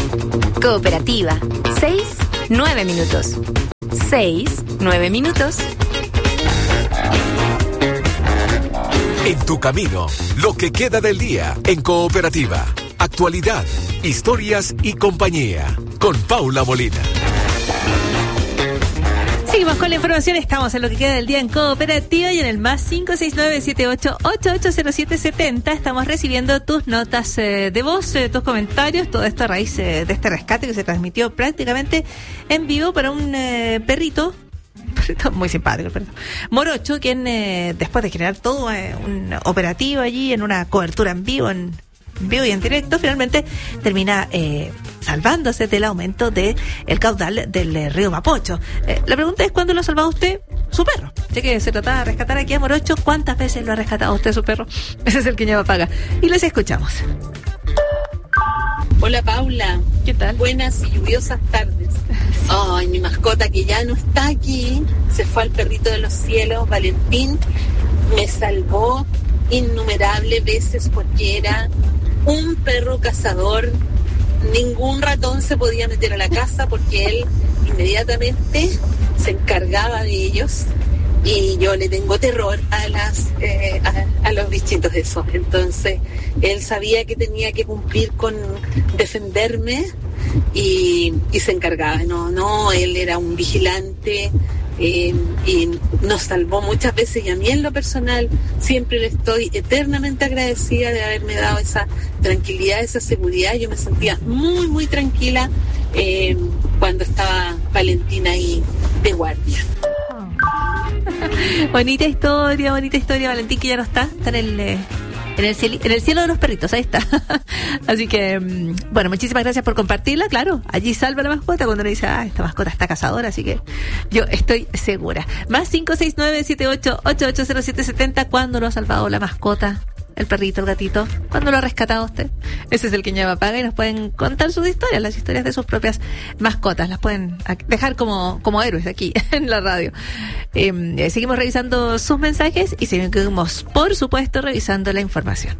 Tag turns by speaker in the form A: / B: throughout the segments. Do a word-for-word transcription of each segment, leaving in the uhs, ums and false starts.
A: Cooperativa. Seis, nueve minutos. Seis, nueve minutos.
B: En tu camino, lo que queda del día en Cooperativa. Actualidad, historias y compañía. Con Paula Molina.
C: Seguimos con la información, estamos en lo que queda del día en Cooperativa y en el más cinco seis nueve siete ocho ocho ocho cero siete siete cero estamos recibiendo tus notas eh, de voz, eh, tus comentarios, todo esto a raíz eh, de este rescate que se transmitió prácticamente en vivo para un eh, perrito, perrito muy simpático el perrito, morocho, quien eh, después de generar todo eh, un operativo allí en una cobertura en vivo, en vivo y en directo, finalmente termina eh, salvándose del aumento de el caudal del eh, río Mapocho. Eh, la pregunta es, ¿cuándo lo ha salvado usted su perro? Ya que se trataba de rescatar aquí a Morocho, ¿cuántas veces lo ha rescatado usted su perro? Ese es el que ya paga. Y les escuchamos.
D: Hola Paula,
C: ¿qué tal?
D: Buenas y lluviosas tardes. Ay, mi mascota que ya no está aquí, se fue al perrito de los cielos, Valentín, me salvó innumerables veces porque era un perro cazador. Ningún ratón se podía meter a la casa porque él inmediatamente se encargaba de ellos y yo le tengo terror a las eh, a, a los bichitos esos. Entonces él sabía que tenía que cumplir con defenderme y, y se encargaba. No, no, él era un vigilante. Eh, y nos salvó muchas veces, y a mí en lo personal siempre le estoy eternamente agradecida de haberme dado esa tranquilidad, esa seguridad. Yo me sentía muy muy tranquila eh, cuando estaba Valentina ahí de guardia.
C: Bonita historia, bonita historia. Valentín, que ya no está, está en el eh, en el cielo, en el cielo de los perritos, ahí está. Así que, bueno, muchísimas gracias por compartirla. Claro, allí salva la mascota cuando uno dice, ah, esta mascota está cazadora, así que yo estoy segura. Más cinco seis nueve siete ocho ocho ocho cero siete siete cero. ¿Cuándo lo ha salvado la mascota? El perrito, el gatito. ¿Cuándo lo ha rescatado usted? Ese es el que llama paga y nos pueden contar sus historias, las historias de sus propias mascotas. Las pueden dejar como, como héroes aquí en la radio. Eh, seguimos revisando sus mensajes y seguimos, por supuesto, revisando la información.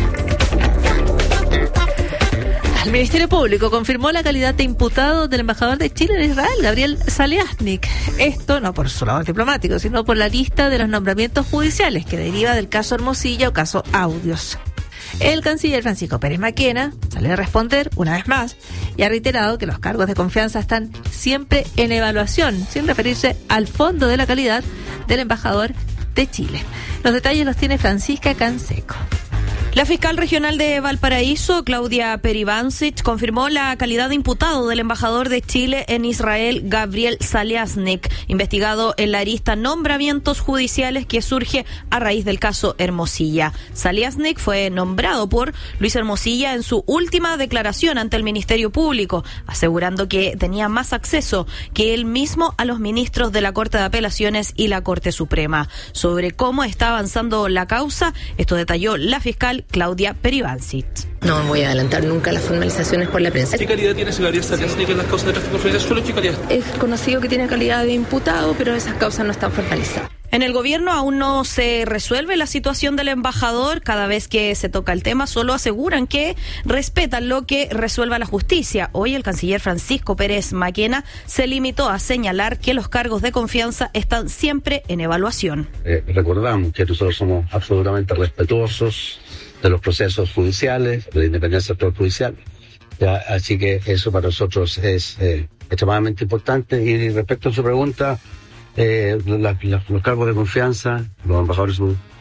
C: El Ministerio Público confirmó la calidad de imputado del embajador de Chile en Israel, Gabriel Saliasnik. Esto no por su labor diplomático, sino por la lista de los nombramientos judiciales que deriva del caso Hermosilla o caso Audios. El canciller Francisco Pérez Maquena salió a responder una vez más y ha reiterado que los cargos de confianza están siempre en evaluación, sin referirse al fondo de la calidad del embajador de Chile. Los detalles los tiene Francisca Canseco.
E: La fiscal regional de Valparaíso, Claudia Peribancic, confirmó la calidad de imputado del embajador de Chile en Israel, Gabriel Saliasnik, investigado en la arista nombramientos judiciales que surge a raíz del caso Hermosilla. Saliasnik fue nombrado por Luis Hermosilla en su última declaración ante el Ministerio Público, asegurando que tenía más acceso que él mismo a los ministros de la Corte de Apelaciones y la Corte Suprema. Sobre cómo está avanzando la causa, esto detalló la fiscal Claudia Peribancic.
F: No voy a adelantar nunca las formalizaciones por la prensa.
G: ¿Qué calidad tiene ese Gabriel Saliasnik en las causas de tráfico fronterizo? ¿Solo qué calidad?
F: Es conocido que tiene calidad de imputado, pero esas causas no están formalizadas.
E: En el gobierno aún no se resuelve la situación del embajador. Cada vez que se toca el tema, solo aseguran que respetan lo que resuelva la justicia. Hoy el canciller Francisco Pérez Maquena se limitó a señalar que los cargos de confianza están siempre en evaluación.
H: Eh, recordamos que nosotros somos absolutamente respetuosos de los procesos judiciales, de la independencia del Poder Judicial. Ya, así que eso para nosotros es eh, extremadamente importante. Y respecto a su pregunta, eh, la, la, los cargos de confianza, los embajadores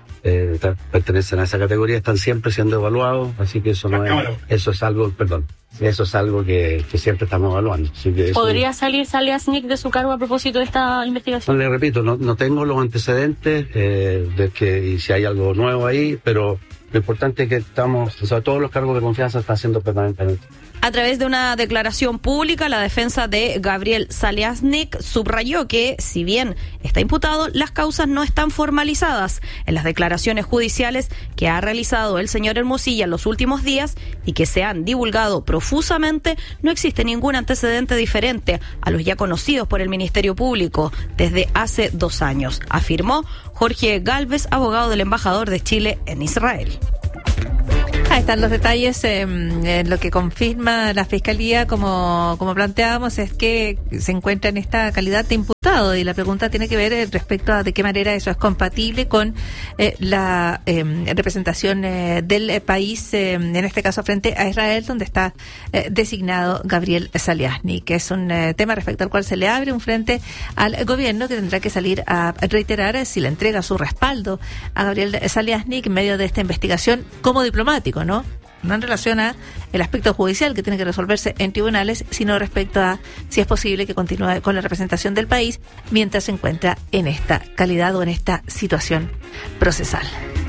H: eh, pertenecen a esa categoría, están siempre siendo evaluados, así que eso no es, eso es algo, perdón, eso es algo que, que siempre estamos evaluando. Así que eso,
I: ¿podría salir Saliasnik de su cargo a propósito de esta investigación?
H: No, le repito, no, no tengo los antecedentes eh, de que y si hay algo nuevo ahí, pero lo importante es que estamos, o sea, todos los cargos de confianza están siendo permanentemente.
E: A través de una declaración pública, la defensa de Gabriel Saliasnik subrayó que, si bien está imputado, las causas no están formalizadas en las declaraciones judiciales que ha realizado el señor Hermosilla en los últimos días y que se han divulgado profusamente. No existe ningún antecedente diferente a los ya conocidos por el Ministerio Público desde hace dos años, afirmó Jorge Gálvez, abogado del embajador de Chile en Israel.
C: Ahí están los detalles. Eh, eh, lo que confirma la Fiscalía, como, como planteábamos, es que se encuentra en esta calidad de imputado, y la pregunta tiene que ver eh, respecto a de qué manera eso es compatible con eh, la eh, representación eh, del eh, país, eh, en este caso frente a Israel, donde está eh, designado Gabriel Saliasnik, que es un eh, tema respecto al cual se le abre un frente al gobierno, que tendrá que salir a reiterar eh, si le entrega su respaldo a Gabriel Saliasnik en medio de esta investigación como diplomático, ¿no? No en relación a el aspecto judicial que tiene que resolverse en tribunales, sino respecto a si es posible que continúe con la representación del país mientras se encuentra en esta calidad o en esta situación procesal.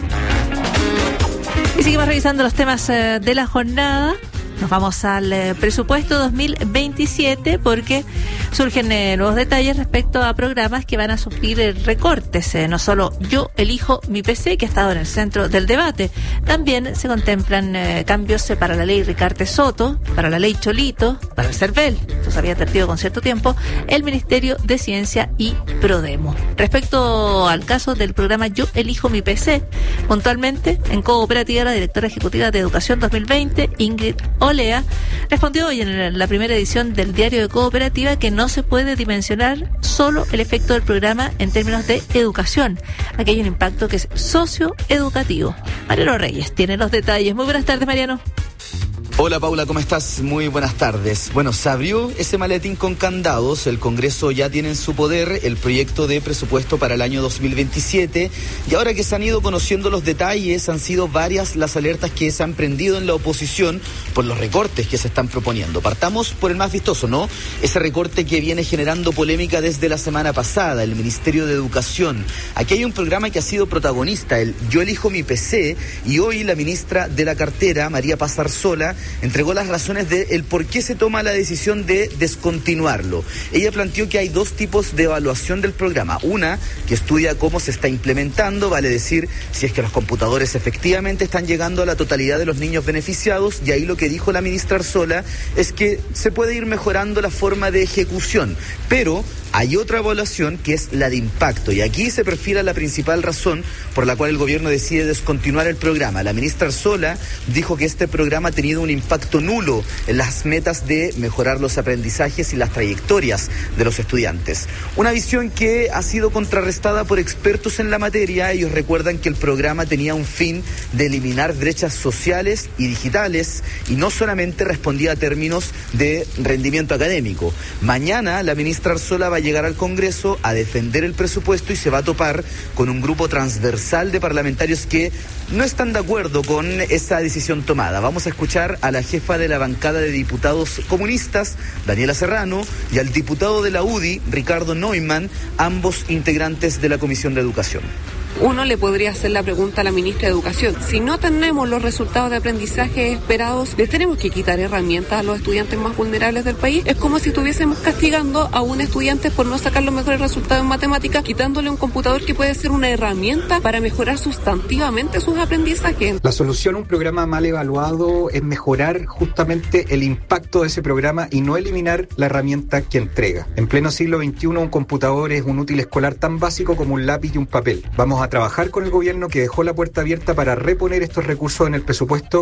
C: Y seguimos revisando los temas eh, de la jornada. Nos vamos al eh, presupuesto dos mil veintisiete, porque surgen eh, nuevos detalles respecto a programas que van a sufrir eh, recortes. Eh, no solo Yo Elijo Mi P C, que ha estado en el centro del debate, también se contemplan eh, cambios eh, para la ley Ricarte Soto, para la ley Cholito, para el CERVEL, esto se había advertido con cierto tiempo, el Ministerio de Ciencia y Prodemo. Respecto al caso del programa Yo Elijo Mi P C, puntualmente, en Cooperativa, la directora ejecutiva de Educación dos mil veinte, Ingrid Olea, respondió hoy en la primera edición del Diario de Cooperativa que no se puede dimensionar solo el efecto del programa en términos de educación. Aquí hay un impacto que es socioeducativo. Mariano Reyes tiene los detalles. Muy buenas tardes, Mariano.
J: Hola Paula, ¿cómo estás? Muy buenas tardes. Bueno, se abrió ese maletín con candados. El Congreso ya tiene en su poder el proyecto de presupuesto para el año dos mil veintisiete, y ahora que se han ido conociendo los detalles, han sido varias las alertas que se han prendido en la oposición por los recortes que se están proponiendo. Partamos por el más vistoso, ¿no? Ese recorte que viene generando polémica desde la semana pasada, el Ministerio de Educación. Aquí hay un programa que ha sido protagonista, el Yo Elijo Mi P C, y hoy la ministra de la cartera, María Paz Arzola, entregó las razones de el por qué se toma la decisión de descontinuarlo. Ella planteó que hay dos tipos de evaluación del programa. Una, que estudia cómo se está implementando, vale decir, si es que los computadores efectivamente están llegando a la totalidad de los niños beneficiados, y ahí lo que dijo la ministra Arzola es que se puede ir mejorando la forma de ejecución, pero hay otra evaluación que es la de impacto, y aquí se perfila la principal razón por la cual el gobierno decide descontinuar el programa. La ministra Arzola dijo que este programa ha tenido un impacto nulo en las metas de mejorar los aprendizajes y las trayectorias de los estudiantes. Una visión que ha sido contrarrestada por expertos en la materia. Ellos recuerdan que el programa tenía un fin de eliminar brechas sociales y digitales, y no solamente respondía a términos de rendimiento académico. Mañana la ministra Arzola va a llegar al Congreso a defender el presupuesto y se va a topar con un grupo transversal de parlamentarios que no están de acuerdo con esa decisión tomada. Vamos a escuchar a la jefa de la bancada de diputados comunistas, Daniela Serrano, y al diputado de la U D I, Ricardo Neumann, ambos integrantes de la Comisión de Educación.
F: Uno le podría hacer la pregunta a la ministra de Educación. Si no tenemos los resultados de aprendizaje esperados, ¿les tenemos que quitar herramientas a los estudiantes más vulnerables del país? Es como si estuviésemos castigando a un estudiante por no sacar los mejores resultados en matemáticas, quitándole un computador que puede ser una herramienta para mejorar sustantivamente sus aprendizajes.
K: La solución a un programa mal evaluado es mejorar justamente el impacto de ese programa y no eliminar la herramienta que entrega. En pleno siglo veintiuno, un computador es un útil escolar tan básico como un lápiz y un papel. Vamos a trabajar con el gobierno, que dejó la puerta abierta para reponer estos recursos en el presupuesto.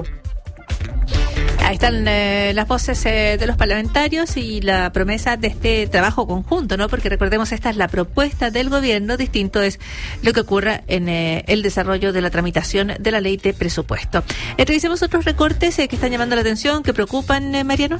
C: Ahí están eh, las voces eh, de los parlamentarios y la promesa de este trabajo conjunto, ¿no? Porque recordemos, esta es la propuesta del gobierno, distinto es lo que ocurra en eh, el desarrollo de la tramitación de la ley de presupuesto. Eh, revisemos otros recortes eh, que están llamando la atención, que preocupan, eh, Mariano.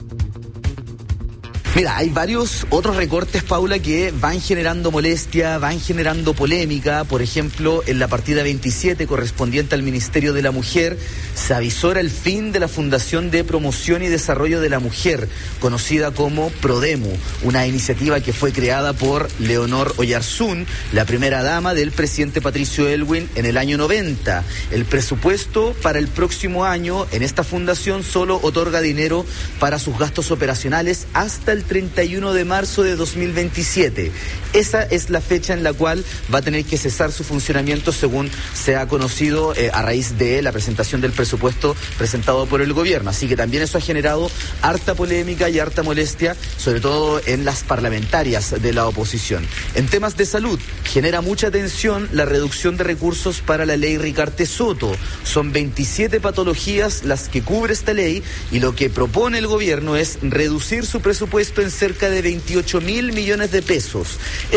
J: Mira, hay varios otros recortes, Paula, que van generando molestia, van generando polémica. Por ejemplo, en la partida veintisiete correspondiente al Ministerio de la Mujer, se avisora el fin de la Fundación de Promoción y Desarrollo de la Mujer, conocida como Prodemu, una iniciativa que fue creada por Leonor Oyarzún, la primera dama del presidente Patricio Aylwin en el año noventa. El presupuesto para el próximo año en esta fundación solo otorga dinero para sus gastos operacionales hasta el treinta y uno de marzo de dos mil veintisiete. Esa es la fecha en la cual va a tener que cesar su funcionamiento, según se ha conocido eh, a raíz de la presentación del presupuesto presentado por el gobierno. Así que también eso ha generado harta polémica y harta molestia, sobre todo en las parlamentarias de la oposición. En temas de salud, genera mucha tensión la reducción de recursos para la ley Ricarte Soto. Son veintisiete patologías las que cubre esta ley y lo que propone el gobierno es reducir su presupuesto en cerca de veintiocho mil millones de pesos.